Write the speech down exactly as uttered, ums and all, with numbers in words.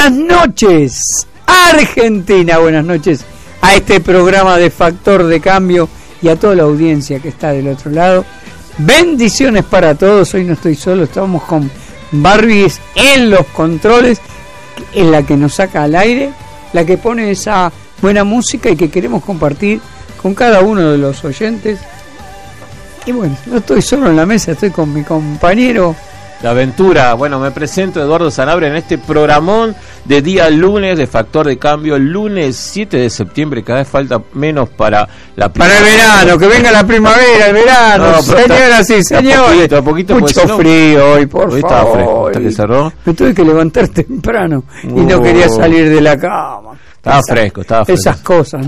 Buenas noches, Argentina. Buenas noches a este programa de Factor de Cambio y a toda la audiencia que está del otro lado. Bendiciones para todos. Hoy no estoy solo, estamos con Barbies en los controles, en la que nos saca al aire, la que pone esa buena música y que queremos compartir con cada uno de los oyentes. Y bueno, no estoy solo en la mesa, estoy con mi compañero La Aventura. Bueno, me presento, Eduardo Sanabria, en este programón de día lunes de Factor de Cambio, el lunes siete de septiembre. Cada vez falta menos para la primavera. Para el verano, que venga la primavera, el verano, no, señoras y señores. A poquito, mucho no, frío hoy, por hoy favor. Estaba fresco, hasta que cerró. Me tuve que levantar temprano y uh, no quería salir de la cama. Estaba Esa, fresco, estaba fresco. Esas cosas.